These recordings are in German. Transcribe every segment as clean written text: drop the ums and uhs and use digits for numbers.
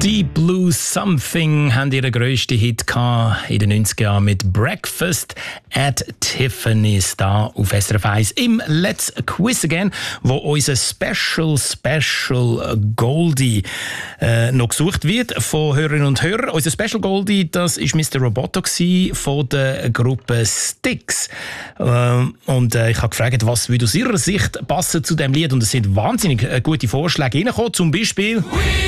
Deep Blue Something haben ihren grössten Hit in den 90er Jahren mit Breakfast at Tiffany's da auf SRF 1 im Let's Quiz Again, wo unser Special Goldie noch gesucht wird von Hörerinnen und Hörern. Unser Special Goldie, das ist Mr. Roboto von der Gruppe Styx. Und ich habe gefragt, was würde aus ihrer Sicht passen zu dem Lied, und es sind wahnsinnig gute Vorschläge reingekommen, zum Beispiel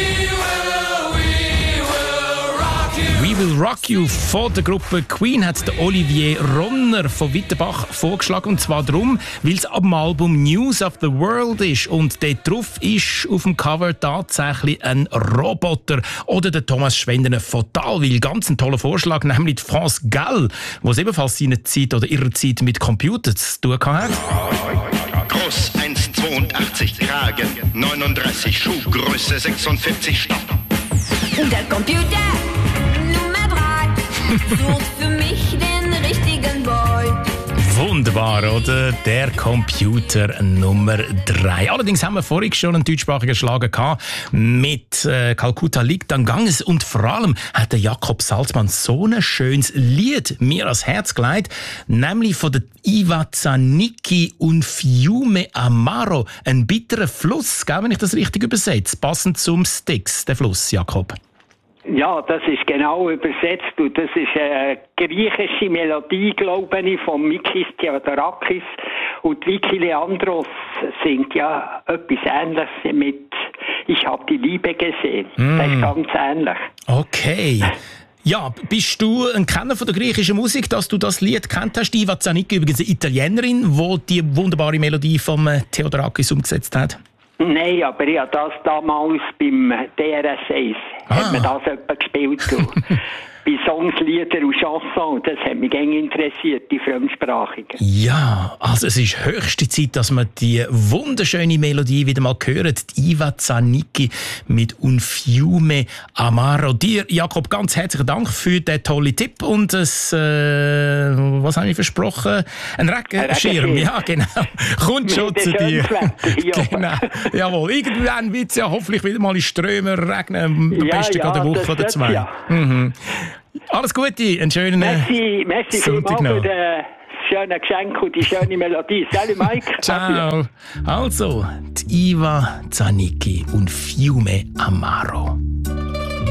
We Will Rock You von der Gruppe Queen hat der Olivier Ronner von Wittenbach vorgeschlagen, und zwar darum, weil es ab dem Album News of the World ist und dort drauf ist auf dem Cover tatsächlich ein Roboter. Oder der Thomas Schwendner von Talwil, ganz ein toller Vorschlag, nämlich France Gall, was ebenfalls seine Zeit oder ihre Zeit mit Computern zu tun hat. Groß 1,82, Kragen 39, Schuhgröße 46, Stopp. Der Computer Nummer 3 sucht für mich den richtigen Boy. Wunderbar, oder? Der Computer Nummer 3. Allerdings haben wir vorhin schon einen deutschsprachigen Schlager gehabt mit Kalkutta liegt an Ganges, und vor allem hat der Jakob Salzmann so ein schönes Lied mir ans Herz gelegt, nämlich von der Iva Zanicki und Fiume Amaro, ein bitterer Fluss, wenn ich das richtig übersetze, passend zum Styx, der Fluss, Jakob. Ja, das ist genau übersetzt. Und das ist eine griechische Melodie, glaube ich, von Mikis Theodorakis. Und Vicky Leandros singt ja etwas Ähnliches mit «Ich habe die Liebe gesehen». Das ist ganz ähnlich. Okay. Ja, bist du ein Kenner von der griechischen Musik, dass du das Lied kennt hast? Iva Zanicki, übrigens eine Italienerin, die die wunderbare Melodie vom Theodorakis umgesetzt hat. Nein, aber ich habe das damals beim DRS1 hat man das etwa gespielt. Bei Songs, Lieder und Chansons. Das hat mich gerne interessiert, die Fremdsprachigen. Ja, also es ist höchste Zeit, dass wir die wunderschöne Melodie wieder mal hören. Die Iva Zanicki mit Un Fiume Amaro. Dir, Jakob, ganz herzlichen Dank für den tollen Tipp und was habe ich versprochen? Ein Regenschirm. Ja, genau. Kommt schon zu dir. Genau. Jawohl. Irgendwann wird es ja hoffentlich wieder mal in Strömen regnen. Am besten gerade eine Woche oder zwei. Ja. Mhm. Alles Gute, einen schönen Merci Sonntag noch. Für das schöne Geschenk und die schöne Melodie. Salut Mike. Ciao. Also, die Iva Zanicki und Fiume Amaro.